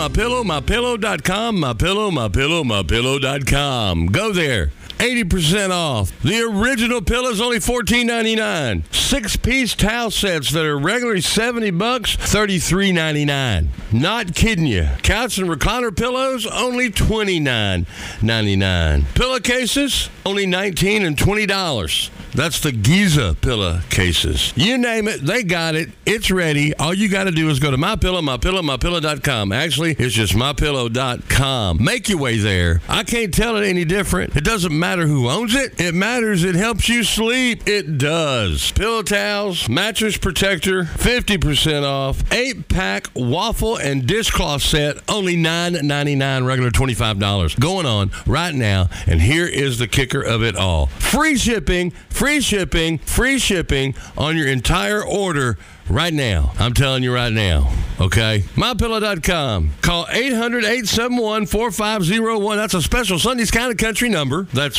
MyPillow.com, MyPillow.com. Go there. 80% off. The original pillow is only $14.99. 6-piece towel sets that are regularly $70, $33.99. Not kidding you. Couch and recliner pillows, only $29.99. Pillowcases, only $19 and $20. That's the Giza pillowcases. You name it, they got it. It's ready. All you got to do is go to MyPillow.com. Actually, it's just MyPillow.com. Make your way there. I can't tell it any different. It doesn't matter who owns it. It matters it helps you sleep. It does. Pillow towels, mattress protector, 50% off. 8-pack waffle and dishcloth set, only $9.99, regular $25. Going on right now, and here is the kicker of it all. Free shipping on your entire order right now. I'm telling you right now, okay? MyPillow.com. Call 800-871-4501. That's a special Sunday's Kind of Country number. That's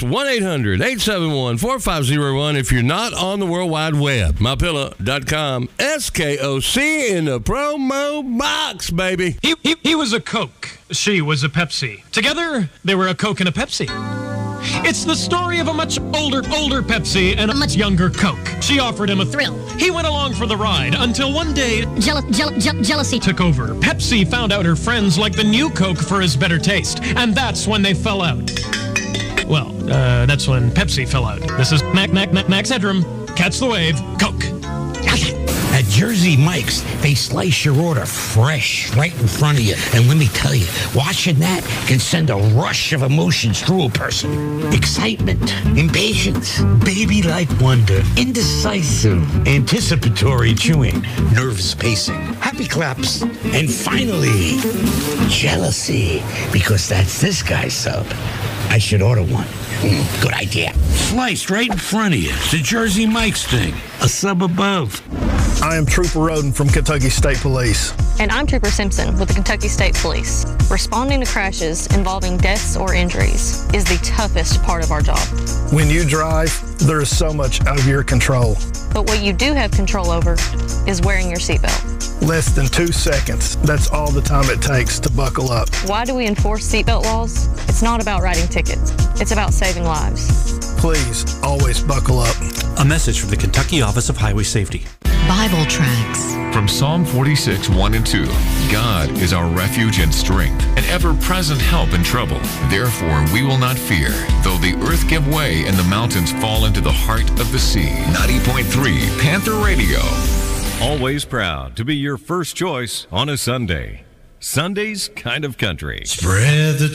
1-800-871-4501 if you're not on the World Wide Web. MyPillow.com. SKOC in the promo box, baby. He was a Coke. She was a Pepsi. Together, they were a Coke and a Pepsi. It's the story of a much older Pepsi and a much younger Coke. She offered him a thrill. He went along for the ride until one day jealousy took over. Pepsi found out her friends liked the new Coke for his better taste, and that's when they fell out. Well, that's when Pepsi fell out. This is Max Headroom. Catch the wave. Coke. At Jersey Mike's, they slice your order fresh right in front of you. And let me tell you, watching that can send a rush of emotions through a person. Excitement, impatience, baby-like wonder, indecisive, anticipatory chewing, nervous pacing, happy claps, and finally, jealousy, because that's this guy's sub. I should order one. Good idea. Sliced right in front of you. It's the Jersey Mike's thing. A sub above. I am Trooper Roden from Kentucky State Police. And I'm Trooper Simpson with the Kentucky State Police. Responding to crashes involving deaths or injuries is the toughest part of our job. When you drive, there is so much out of your control. But what you do have control over is wearing your seatbelt. Less than 2 seconds. That's all the time it takes to buckle up. Why do we enforce seatbelt laws? It's not about writing tickets. It's about saving lives. Please, always buckle up. A message from the Kentucky Office of Highway Safety. Bible tracts. From Psalm 46, 1 and 2, God is our refuge and strength, an ever-present help in trouble. Therefore, we will not fear, though the earth give way and the mountains fall into the heart of the sea. 90.3 Panther Radio. Always proud to be your first choice on a Sunday. Sunday's Kind of Country. Spread the